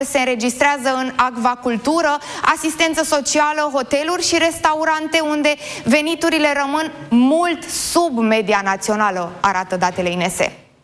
Se înregistrează în acvacultură, asistență socială, hoteluri și restaurante, unde veniturile rămân mult sub media națională, arată datele INS.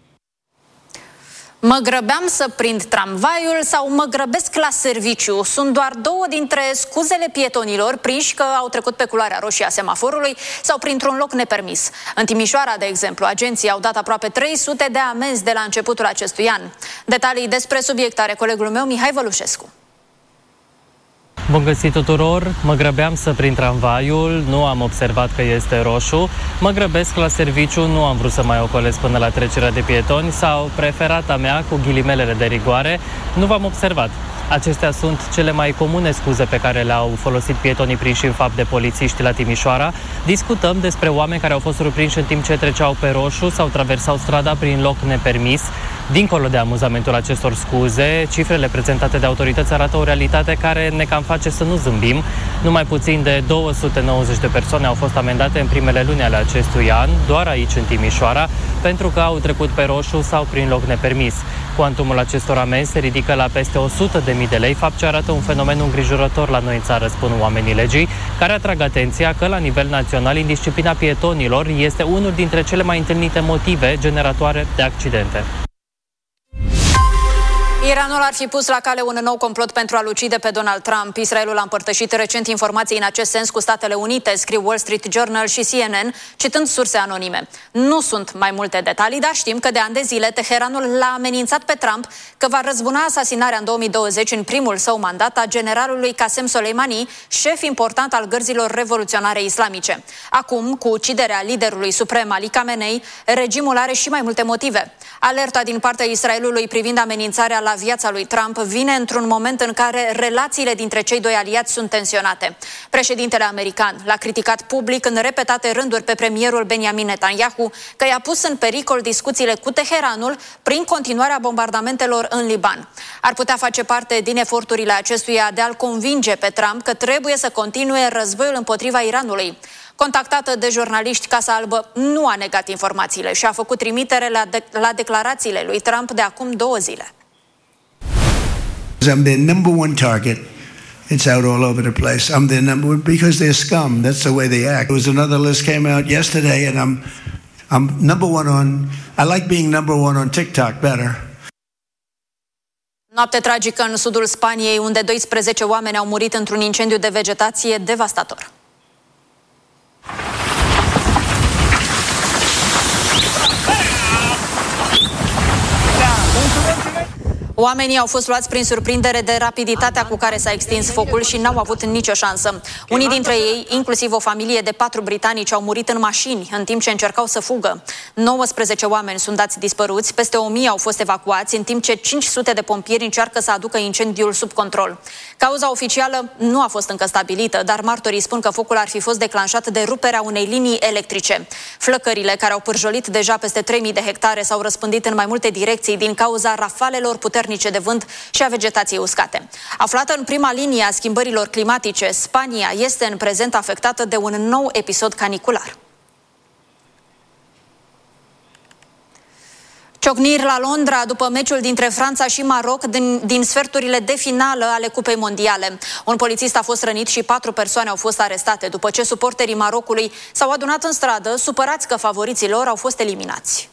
Mă grăbeam să prind tramvaiul sau mă grăbesc la serviciu. Sunt doar două dintre scuzele pietonilor prinși că au trecut pe culoarea roșie a semaforului sau printr-un loc nepermis. În Timișoara, de exemplu, agenții au dat aproape 300 de amenzi de la începutul acestui an. Detalii despre subiect are colegul meu, Mihai Vălușescu. Bun găsit tuturor! Mă grăbeam să prind tramvaiul, nu am observat că este roșu, mă grăbesc la serviciu, nu am vrut să mai ocolesc până la trecerea de pietoni sau, preferata mea, cu ghilimelele de rigoare, nu v-am observat. Acestea sunt cele mai comune scuze pe care le-au folosit pietonii prinși în fapt de polițiști la Timișoara. Discutăm despre oameni care au fost surprinși în timp ce treceau pe roșu sau traversau strada prin loc nepermis. Dincolo de amuzamentul acestor scuze, cifrele prezentate de autorități arată o realitate care ne cam face să nu zâmbim. Numai puțin de 290 de persoane au fost amendate în primele luni ale acestui an, doar aici în Timișoara, pentru că au trecut pe roșu sau prin loc nepermis. Cuantumul acestor amenzi se ridică la peste 100.000 de lei, fapt ce arată un fenomen îngrijorător la noi în țară, spun oamenii legii, care atrag atenția că la nivel național indisciplina pietonilor este unul dintre cele mai întâlnite motive generatoare de accidente. Iranul ar fi pus la cale un nou complot pentru a-l ucide pe Donald Trump. Israelul a împărtășit recent informații în acest sens cu Statele Unite, scriu Wall Street Journal și CNN, citând surse anonime. Nu sunt mai multe detalii, dar știm că de ani de zile Teheranul l-a amenințat pe Trump că va răzbuna asasinarea în 2020, în primul său mandat, a generalului Qasem Soleimani, șef important al gărzilor revoluționare islamice. Acum, cu uciderea liderului suprem Ali Khamenei, regimul are și mai multe motive. Alerta din partea Israelului privind amenințarea la viața lui Trump vine într-un moment în care relațiile dintre cei doi aliați sunt tensionate. Președintele american l-a criticat public în repetate rânduri pe premierul Benjamin Netanyahu că i-a pus în pericol discuțiile cu Teheranul prin continuarea bombardamentelor în Liban. Ar putea face parte din eforturile acestuia de a-l convinge pe Trump că trebuie să continue războiul împotriva Iranului. Contactată de jurnaliști, Casa Albă nu a negat informațiile și a făcut trimitere la declarațiile lui Trump de acum 2 zile. I'm their number one target. It's out all over the place. I'm their number one because they're scum. That's the way they act. There was another list came out yesterday, and I'm number one on. I like being number one on TikTok better. Noapte tragică în sudul Spaniei, unde 12 oameni au murit într-un incendiu de vegetație devastator. Oamenii au fost luați prin surprindere de rapiditatea cu care s-a extins focul și n-au avut nicio șansă. Unii dintre ei, inclusiv o familie de 4 britanici, au murit în mașini în timp ce încercau să fugă. 19 oameni sunt dați dispăruți, peste 1000 au fost evacuați, în timp ce 500 de pompieri încearcă să aducă incendiul sub control. Cauza oficială nu a fost încă stabilită, dar martorii spun că focul ar fi fost declanșat de ruperea unei linii electrice. Flăcările, care au pârjolit deja peste 3000 de hectare, s-au răspândit în mai multe direcții din cauza rafalelor puternice de vânt și a vegetației uscate. Aflată în prima linie a schimbărilor climatice, Spania este în prezent afectată de un nou episod canicular. Ciocniri la Londra după meciul dintre Franța și Maroc din sferturile de finală ale Cupei Mondiale. Un polițist a fost rănit și 4 persoane au fost arestate după ce suporterii Marocului s-au adunat în stradă, supărați că favoriții lor au fost eliminați.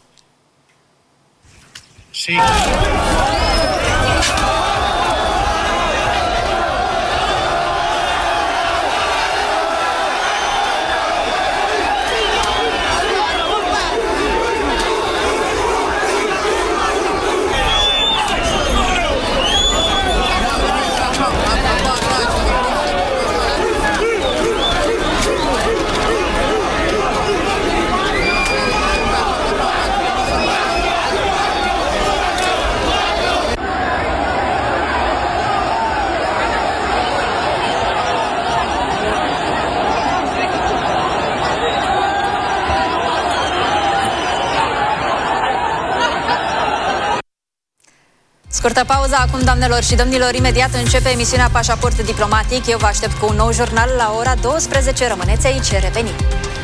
Scurtă pauză acum, doamnelor și domnilor. Imediat începe emisiunea Pașaport Diplomatic. Eu vă aștept cu un nou jurnal la ora 12. Rămâneți aici, revenim.